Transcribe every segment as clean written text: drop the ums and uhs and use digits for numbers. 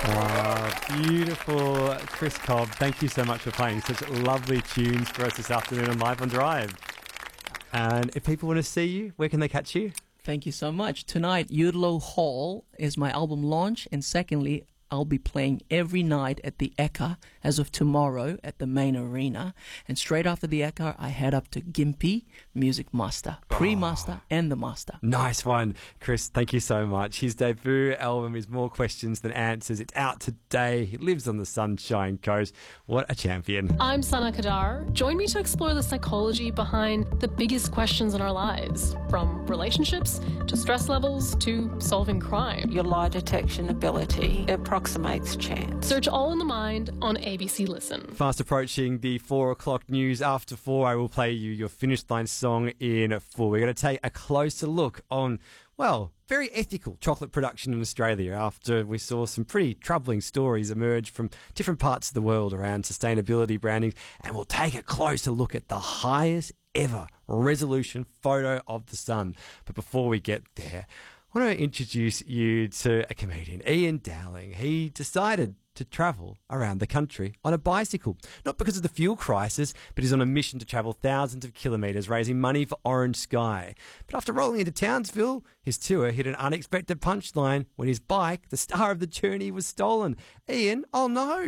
Beautiful, Chris Cobb. Thank you so much for playing such lovely tunes for us this afternoon on Live on Drive. And if people want to see you, where can they catch you? Thank you so much. Tonight, Udalo Hall is my album launch, and secondly, I'll be playing every night at the Eka as of tomorrow at the main arena. And straight after the Eka, I head up to Gympie Music Master, Pre-Master and the Master. Nice one, Chris. Thank you so much. His debut album is More Questions Than Answers. It's out today. He lives on the Sunshine Coast. What a champion. I'm Sana Kadar. Join me to explore the psychology behind the biggest questions in our lives, from relationships to stress levels to solving crime. Your lie detection ability approximates chance. Search All in the Mind on ABC Listen. Fast approaching the 4 o'clock news. After 4, I will play you your Finish Line song in full. We're going to take a closer look on, well, very ethical chocolate production in Australia after we saw some pretty troubling stories emerge from different parts of the world around sustainability branding. And we'll take a closer look at the highest ever resolution photo of the sun. But before we get there, I want to introduce you to a comedian, Ian Dowling. He decided to travel around the country on a bicycle, not because of the fuel crisis, but he's on a mission to travel thousands of kilometres raising money for Orange Sky. But after rolling into Townsville, his tour hit an unexpected punchline when his bike, the star of the journey, was stolen. Ian, oh no.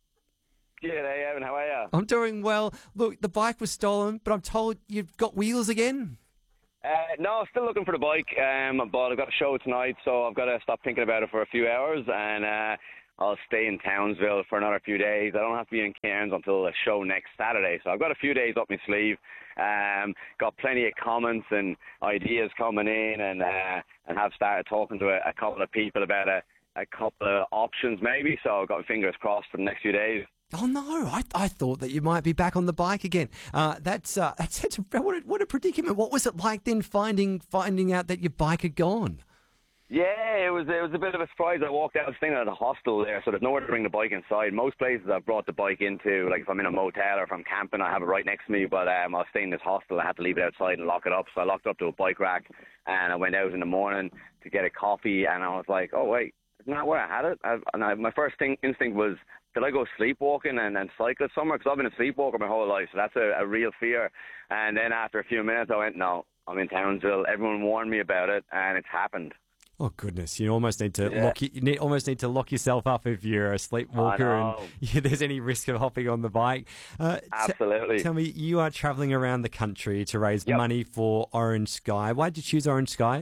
G'day, Evan. How are you? I'm doing well. Look, the bike was stolen, but I'm told you've got wheels again. No, still looking for the bike, but I've got a show tonight, so I've got to stop thinking about it for a few hours, and I'll stay in Townsville for another few days. I don't have to be in Cairns until the show next Saturday, so I've got a few days up my sleeve. Got plenty of comments and ideas coming in, and have started talking to a couple of people about a couple of options maybe, so I've got my fingers crossed for the next few days. Oh no! I thought that you might be back on the bike again. That's what a predicament. What was it like then finding out that your bike had gone? Yeah, it was a bit of a surprise. I walked out, I was staying at a hostel there, so there's nowhere to bring the bike inside. Most places I've brought the bike into, like if I'm in a motel or if I'm camping, I have it right next to me. But I was staying in this hostel, I had to leave it outside and lock it up. So I locked it up to a bike rack, and I went out in the morning to get a coffee, and I was like, oh wait, isn't that where I had it? My first instinct was, did I go sleepwalking and cycle somewhere? Because I've been a sleepwalker my whole life, so that's a real fear. And then after a few minutes, I went, no, I'm in Townsville. Everyone warned me about it, and it's happened. Oh goodness! You almost need to almost need to lock yourself up if you're a sleepwalker and there's any risk of hopping on the bike. Absolutely. Tell me, you are travelling around the country to raise money for Orange Sky. Why did you choose Orange Sky?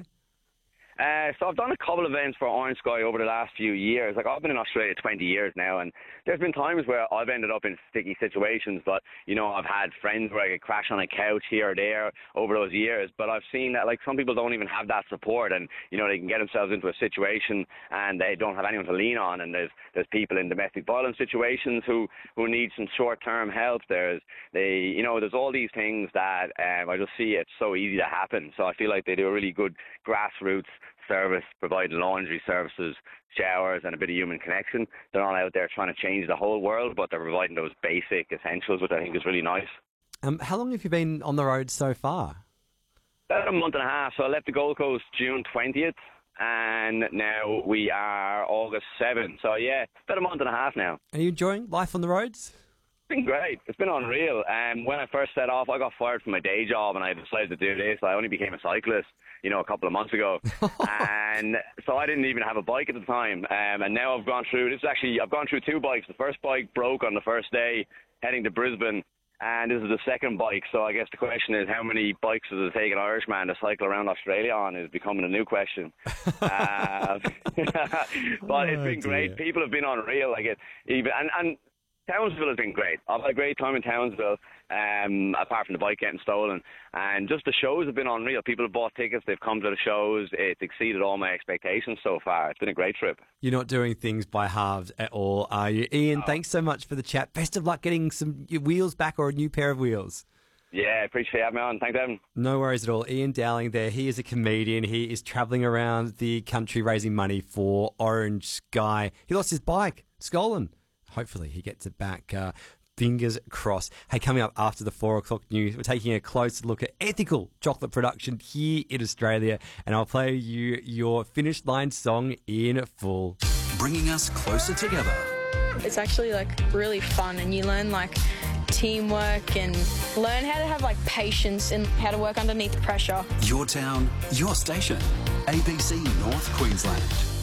So I've done a couple of events for Orange Sky over the last few years. Like, I've been in Australia 20 years now, and there's been times where I've ended up in sticky situations, but, you know, I've had friends where I could crash on a couch here or there over those years, but I've seen that, like, some people don't even have that support, and, you know, they can get themselves into a situation and they don't have anyone to lean on, and there's people in domestic violence situations who need some short-term help. There's all these things that I just see it's so easy to happen. So I feel like they do a really good grassroots service, providing laundry services, showers, and a bit of human connection. They're not out there trying to change the whole world, but they're providing those basic essentials, which I think is really nice. How long have you been on the road so far? About a month and a half. So I left the Gold Coast June 20th, and now we are August 7th. So yeah, about a month and a half now. Are you enjoying life on the roads? It's been great. It's been unreal. When I first set off, I got fired from my day job, and I decided to do this. I only became a cyclist, you know, a couple of months ago. And so I didn't even have a bike at the time. And now I've gone through 2 bikes. The first bike broke on the first day heading to Brisbane, and this is the second bike. So I guess the question is, how many bikes does it take an Irishman to cycle around Australia on is becoming a new question. But it's been great. People have been unreal. And Townsville has been great. I've had a great time in Townsville, apart from the bike getting stolen. And just the shows have been unreal. People have bought tickets, they've come to the shows. It's exceeded all my expectations so far. It's been a great trip. You're not doing things by halves at all, are you? Ian, thanks so much for the chat. Best of luck getting some wheels back or a new pair of wheels. Yeah, appreciate having me on. Thanks, Evan. No worries at all. Ian Dowling there. He is a comedian. He is travelling around the country raising money for Orange Sky. He lost his bike. Stolen. Hopefully he gets it back. Fingers crossed. Hey, coming up after the 4 o'clock news, we're taking a close look at ethical chocolate production here in Australia, and I'll play you your Finish Line song in full. bringing us closer together. It's actually like really fun, and you learn like teamwork and learn how to have like patience and how to work underneath pressure. Your town, your station. ABC North Queensland.